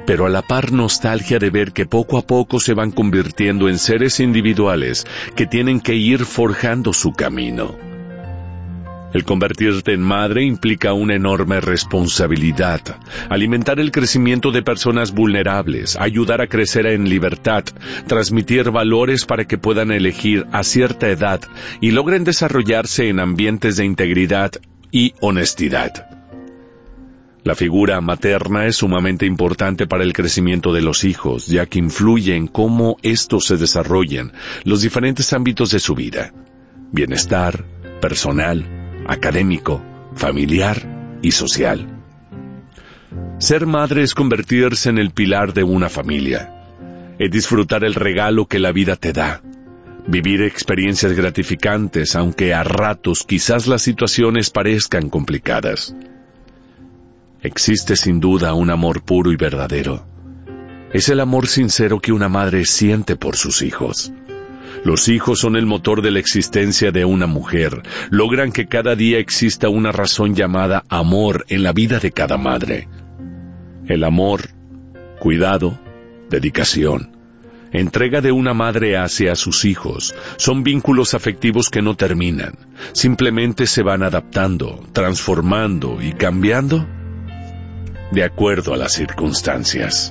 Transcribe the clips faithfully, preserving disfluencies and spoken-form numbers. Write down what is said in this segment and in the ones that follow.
pero a la par nostalgia de ver que poco a poco se van convirtiendo en seres individuales que tienen que ir forjando su camino. El convertirte en madre implica una enorme responsabilidad, alimentar el crecimiento de personas vulnerables, ayudar a crecer en libertad, transmitir valores para que puedan elegir a cierta edad y logren desarrollarse en ambientes de integridad y honestidad. La figura materna es sumamente importante para el crecimiento de los hijos, ya que influye en cómo estos se desarrollan los diferentes ámbitos de su vida: bienestar, personal, académico, familiar y social. Ser madre es convertirse en el pilar de una familia, es disfrutar el regalo que la vida te da, vivir experiencias gratificantes, aunque a ratos quizás las situaciones parezcan complicadas. Existe sin duda un amor puro y verdadero. Es el amor sincero que una madre siente por sus hijos. Los hijos son el motor de la existencia de una mujer. Logran que cada día exista una razón llamada amor en la vida de cada madre. El amor, cuidado, dedicación, entrega de una madre hacia sus hijos son vínculos afectivos que no terminan. Simplemente se van adaptando, transformando y cambiando de acuerdo a las circunstancias.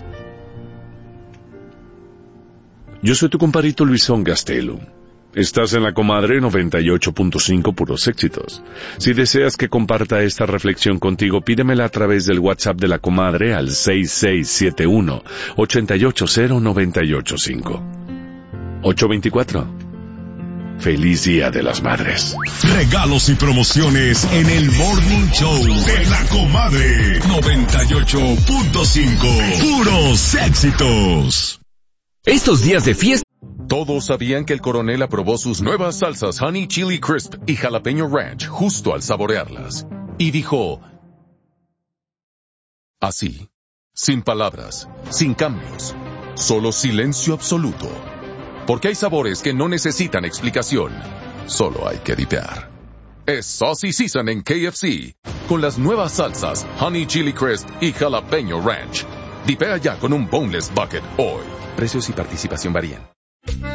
Yo soy tu compadrito Luisón Gastelu. Estás en La Comadre noventa y ocho punto cinco Puros Éxitos. Si deseas que comparta esta reflexión contigo, pídemela a través del WhatsApp de La Comadre al seis seis siete uno, ocho ocho cero, nueve ocho cinco. ocho veinticuatro. Feliz Día de las Madres. Regalos y promociones en el Morning Show de La Comadre noventa y ocho punto cinco. Puros Éxitos. Estos días de fiesta. Todos sabían que el coronel aprobó sus nuevas salsas Honey Chili Crisp y Jalapeño Ranch justo al saborearlas. Y dijo, así, sin palabras, sin cambios, solo silencio absoluto. Porque hay sabores que no necesitan explicación, solo hay que dipear. Es Saucy Season en K F C, con las nuevas salsas Honey Chili Crisp y Jalapeño Ranch. Dipea ya con un Boneless Bucket hoy. Precios y participación varían.